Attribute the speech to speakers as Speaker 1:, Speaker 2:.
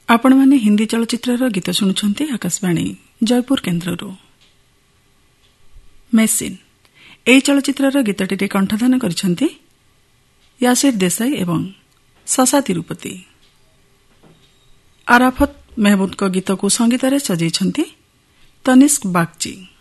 Speaker 1: ଆପଣମାନେ ହିନ୍ଦୀ ଚଳଚ୍ଚିତ୍ରର ଗୀତ ଶୁଣୁଛନ୍ତି ଆକାଶବାଣୀ ଜୟପୁର କେନ୍ଦ୍ରରୁ। ମେସିନ୍ ଏହି ଚଳଚ୍ଚିତ୍ରର ଗୀତଟିରେ କଣ୍ଠଦାନ କରିଛନ୍ତି ୟାସିର ଦେଶାଇ ଏବଂ ଶଶା ତିରୁପତି। ଆରାଫତ ମେହମୁଦଙ୍କ ଗୀତକୁ ସଙ୍ଗୀତରେ ସଜେଇଛନ୍ତି ତନିଷ୍କ ବାଗଚି।